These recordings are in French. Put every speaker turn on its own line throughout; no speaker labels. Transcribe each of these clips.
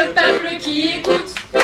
le peuple qui écoute.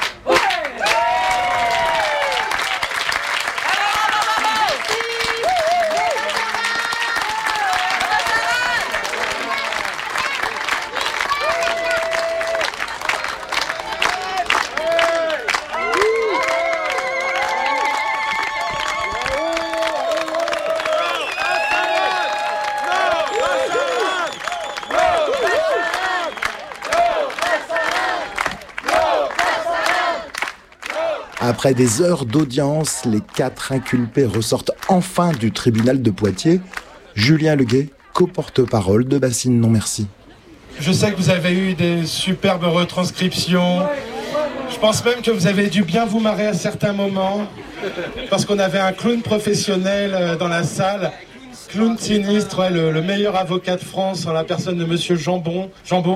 Après des heures d'audience, les 4 inculpés ressortent enfin du tribunal de Poitiers. Julien Leguet, co-porte-parole de Bassine Non Merci.
Je sais que vous avez eu des superbes retranscriptions. Je pense même que vous avez dû bien vous marrer à certains moments, parce qu'on avait un clown professionnel dans la salle. Clown sinistre, ouais, le meilleur avocat de France en la personne de Monsieur Jambon.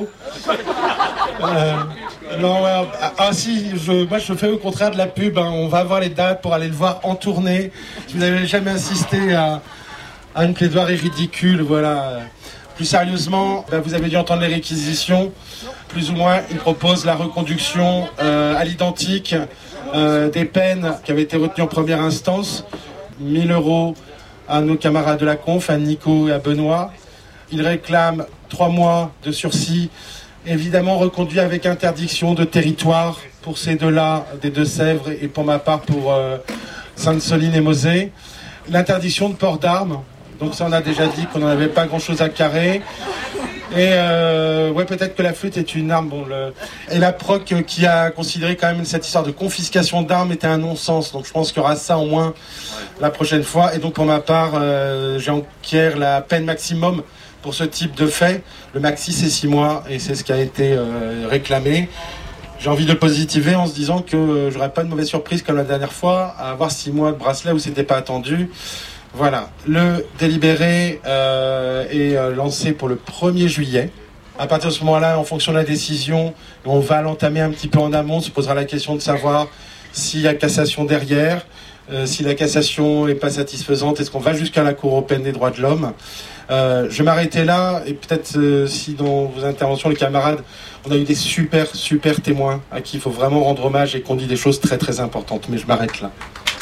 Non, ouais, moi je fais au contraire de la pub, hein. On va avoir les dates pour aller le voir en tournée. Si vous n'avez jamais assisté à une plaidoirie ridicule, voilà. Plus sérieusement, vous avez dû entendre les réquisitions. Plus ou moins, il propose la reconduction à l'identique des peines qui avaient été retenues en première instance. 1 000 € à nos camarades de la conf, à Nico et à Benoît. Il réclame 3 mois de sursis, évidemment reconduit avec interdiction de territoire pour ces deux-là, des Deux-Sèvres, et pour ma part pour Sainte-Soline et Mosée. L'interdiction de port d'armes, donc ça on a déjà dit qu'on n'en avait pas grand-chose à carrer. Et ouais, peut-être que la flûte est une arme. Et la proc qui a considéré quand même cette histoire de confiscation d'armes était un non-sens. Donc je pense qu'il y aura ça au moins la prochaine fois. Et donc pour ma part, j'enquière la peine maximum pour ce type de fait. Le maxi c'est 6 mois et c'est ce qui a été réclamé. J'ai envie de le positiver en se disant que j'aurais pas de mauvaise surprise comme la dernière fois à avoir 6 mois de bracelet où c'était pas attendu. Voilà, le délibéré est lancé pour le 1er juillet. À partir de ce moment-là, en fonction de la décision, on va l'entamer un petit peu en amont. On se posera la question de savoir s'il y a cassation derrière, si la cassation n'est pas satisfaisante, est-ce qu'on va jusqu'à la Cour européenne des droits de l'homme. Je vais m'arrêter là et peut-être si dans vos interventions, les camarades, on a eu des super témoins à qui il faut vraiment rendre hommage et qu'on dit des choses très très importantes. Mais je m'arrête là.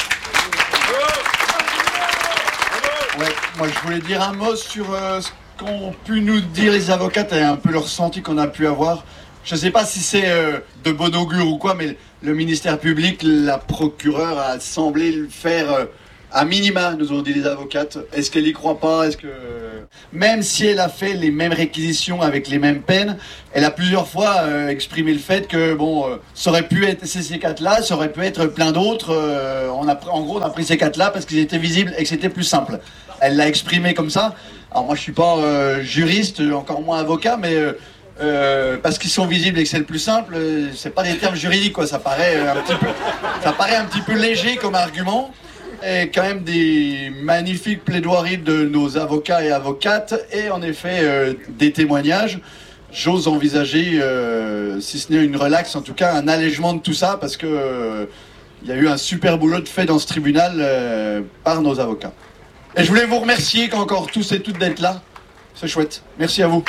Ouais, moi je voulais dire un mot sur ce qu'ont pu nous dire les avocats et un peu le ressenti qu'on a pu avoir. Je ne sais pas si c'est de bon augure ou quoi, mais le ministère public, la procureure a semblé le faire à minima, nous ont dit les avocates. Est-ce qu'elle y croit pas? Est-ce que même si elle a fait les mêmes réquisitions avec les mêmes peines, elle a plusieurs fois exprimé le fait que ça aurait pu être ces 4-là, ça aurait pu être plein d'autres. En gros, on a pris ces 4-là parce qu'ils étaient visibles et que c'était plus simple. Elle l'a exprimé comme ça. Alors moi, je suis pas juriste, encore moins avocat, mais parce qu'ils sont visibles et que c'est le plus simple, c'est pas des termes juridiques, quoi. Ça paraît un petit peu léger comme argument. Et quand même des magnifiques plaidoiries de nos avocats et avocates et en effet des témoignages. J'ose envisager, si ce n'est une relaxe, en tout cas un allègement de tout ça parce que il y a eu un super boulot de fait dans ce tribunal par nos avocats. Et je voulais vous remercier encore tous et toutes d'être là. C'est chouette. Merci à vous.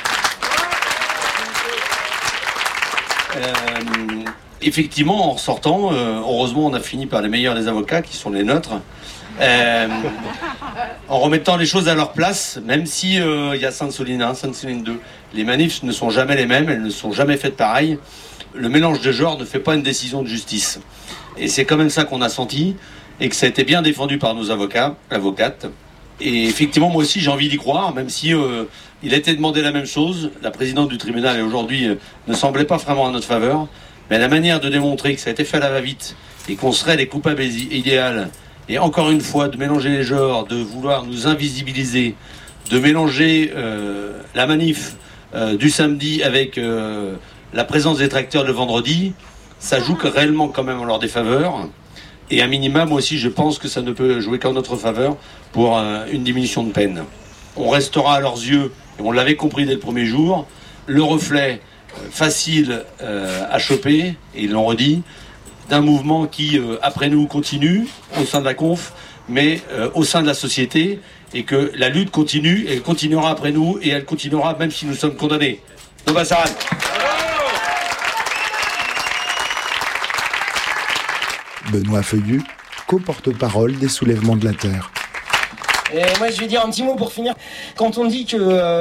Effectivement, en sortant, heureusement, on a fini par les meilleurs des avocats, qui sont les nôtres, en remettant les choses à leur place, même si y a Sainte-Soline 1, Sainte-Soline 2. Les manifs ne sont jamais les mêmes, elles ne sont jamais faites pareil. Le mélange de genres ne fait pas une décision de justice. Et c'est quand même ça qu'on a senti, et que ça a été bien défendu par nos avocats, avocates. Et effectivement, moi aussi, j'ai envie d'y croire, même si il a été demandé la même chose. La présidente du tribunal, et aujourd'hui, ne semblait pas vraiment en notre faveur. Mais la manière de démontrer que ça a été fait à la va-vite et qu'on serait les coupables idéales, et encore une fois, de mélanger les genres, de vouloir nous invisibiliser, de mélanger la manif du samedi avec la présence des tracteurs le vendredi, ça joue réellement quand même en leur défaveur. Et à minima, moi aussi, je pense que ça ne peut jouer qu'en notre faveur pour une diminution de peine. On restera à leurs yeux, et on l'avait compris dès le premier jour, le reflet facile à choper, et ils l'ont redit, d'un mouvement qui, après nous, continue au sein de la conf, mais au sein de la société, et que la lutte continue, et elle continuera après nous, et elle continuera même si nous sommes condamnés. Nova Saran.
Benoît Feuillu, co-porte-parole des Soulèvements de la Terre.
Et moi, je vais dire un petit mot pour finir. Quand on dit que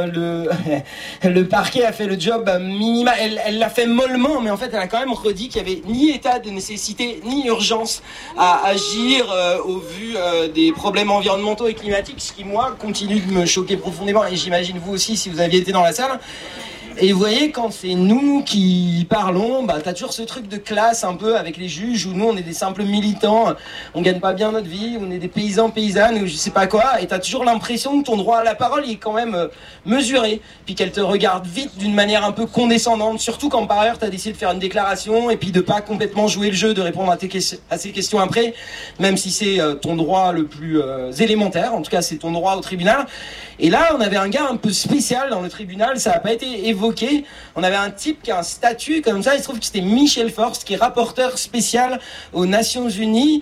le parquet a fait le job minimal, elle l'a fait mollement, mais en fait, elle a quand même redit qu'il n'y avait ni état de nécessité, ni urgence à agir au vu des problèmes environnementaux et climatiques, ce qui, moi, continue de me choquer profondément. Et j'imagine vous aussi, si vous aviez été dans la salle. Et vous voyez, quand c'est nous qui parlons, t'as toujours ce truc de classe un peu avec les juges où nous on est des simples militants, on gagne pas bien notre vie, on est des paysans, paysannes ou je sais pas quoi, et t'as toujours l'impression que ton droit à la parole il est quand même mesuré, puis qu'elle te regarde vite d'une manière un peu condescendante, surtout quand par ailleurs t'as décidé de faire une déclaration et puis de pas complètement jouer le jeu, de répondre à ces questions après, même si c'est ton droit le plus élémentaire, en tout cas c'est ton droit au tribunal. Et là, on avait un gars un peu spécial dans le tribunal, ça n'a pas été évoqué. On avait un type qui a un statut comme ça, il se trouve que c'était Michel Forst, qui est rapporteur spécial aux Nations Unies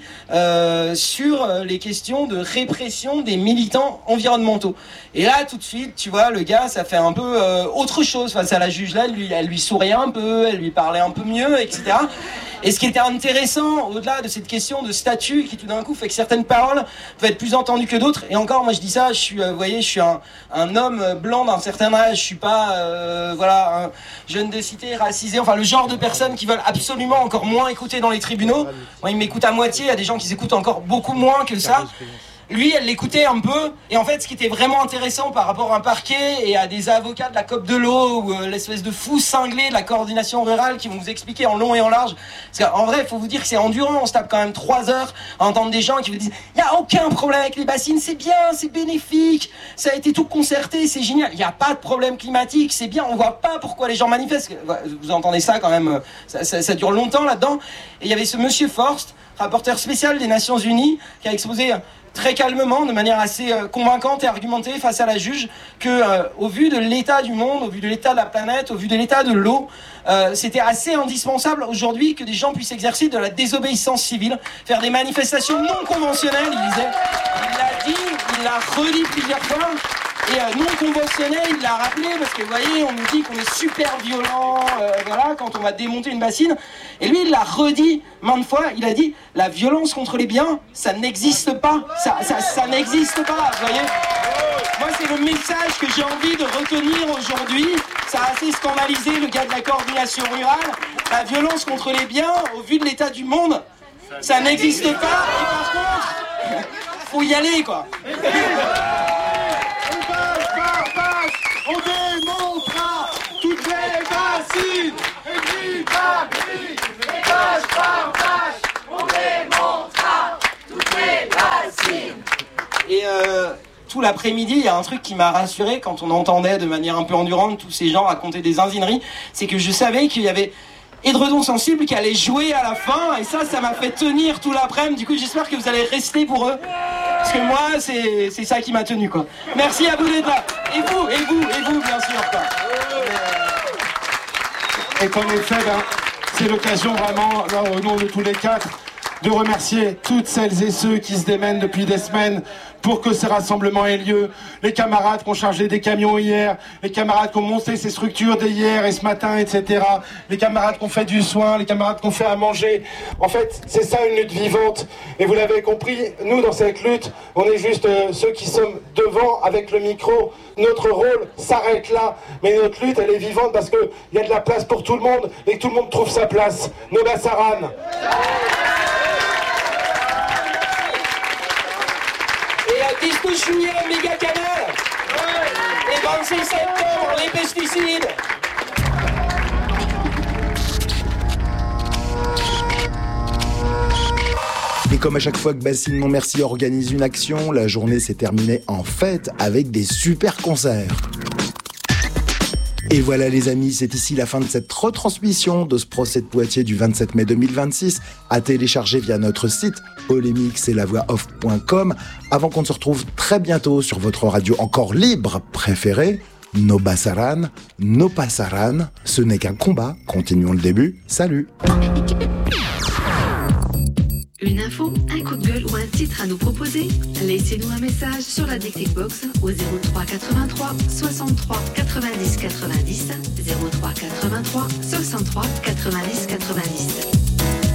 sur les questions de répression des militants environnementaux. Et là, tout de suite, tu vois, le gars, ça fait un peu autre chose face à la juge. Là, elle lui souriait un peu, elle lui parlait un peu mieux, etc. Et ce qui était intéressant, au-delà de cette question de statut qui tout d'un coup fait que certaines paroles peuvent être plus entendues que d'autres, et encore, moi je dis ça, je suis, vous voyez, je suis un homme blanc d'un certain âge, je suis pas, un jeune de cité racisé, enfin le genre de personnes qui veulent absolument encore moins écouter dans les tribunaux. Moi, ils m'écoutent à moitié, il y a des gens qui écoutent encore beaucoup moins que ça. Lui, elle l'écoutait un peu, et en fait, ce qui était vraiment intéressant par rapport à un parquet et à des avocats de la COP de l'eau ou l'espèce de fou cinglé de la coordination rurale qui vont vous expliquer en long et en large. Parce qu'en vrai, il faut vous dire que c'est endurant. On se tape quand même 3 heures à entendre des gens qui vous disent « Il n'y a aucun problème avec les bassines, c'est bien, c'est bénéfique, ça a été tout concerté, c'est génial. Il n'y a pas de problème climatique, c'est bien, on voit pas pourquoi les gens manifestent. » Vous entendez ça quand même, ça dure longtemps là-dedans. Et il y avait ce monsieur Forst, rapporteur spécial des Nations Unies, qui a exposé très calmement, de manière assez convaincante et argumentée face à la juge, que au vu de l'état du monde, au vu de l'état de la planète, au vu de l'état de l'eau, c'était assez indispensable aujourd'hui que des gens puissent exercer de la désobéissance civile, faire des manifestations non conventionnelles, il disait. Il l'a dit, il l'a redit plusieurs fois. Et non conventionnel, il l'a rappelé, parce que vous voyez, on nous dit qu'on est super violent, quand on va démonter une bassine. Et lui, il l'a redit maintes fois, il a dit, la violence contre les biens, ça n'existe pas. Ça n'existe pas, vous voyez. Moi, c'est le message que j'ai envie de retenir aujourd'hui. Ça a assez scandalisé le gars de la coordination rurale. La violence contre les biens, au vu de l'état du monde, ça n'existe pas. Et par contre, faut y aller, quoi.
On démontrera toutes les bassines. Et
Page par page, on démontrera toutes les bassines.
Et tout l'après-midi, il y a un truc qui m'a rassuré quand on entendait de manière un peu endurante tous ces gens raconter des zinzineries, c'est que je savais qu'il y avait Édredon Sensible qui allait jouer à la fin, et ça m'a fait tenir tout l'après-midi. Du coup, j'espère que vous allez rester pour eux, parce que moi, c'est ça qui m'a tenu, quoi. Merci à vous d'être là. Et vous, bien sûr, quoi.
Et qu'en effet, c'est l'occasion vraiment, là, au nom de tous les 4, de remercier toutes celles et ceux qui se démènent depuis des semaines pour que ces rassemblements aient lieu. Les camarades qui ont chargé des camions hier, les camarades qui ont monté ces structures dès hier et ce matin, etc. Les camarades qui ont fait du soin, les camarades qui ont fait à manger. En fait, c'est ça une lutte vivante. Et vous l'avez compris, nous, dans cette lutte, on est juste ceux qui sommes devant avec le micro. Notre rôle s'arrête là. Mais notre lutte, elle est vivante parce qu'il y a de la place pour tout le monde et que tout le monde trouve sa place. Noba Saran.
Disco juillet, méga canal. Et 26 septembre, les pesticides.
Et comme à chaque fois que Bassine Montmercier organise une action, la journée s'est terminée en fête avec des super concerts. Et voilà les amis, c'est ici la fin de cette retransmission de ce procès de Poitiers du 27 mai 2026 à télécharger via notre site polémique-c'est-la-voix-off.com avant qu'on ne se retrouve très bientôt sur votre radio encore libre préférée. Noba Saran, no pasaran, ce n'est qu'un combat, continuons le début, salut.
Une info, un coup de gueule ou un titre à nous proposer? Laissez-nous un message sur la Dictic Box au 03 83 63 90 90 03 83 63 90 90.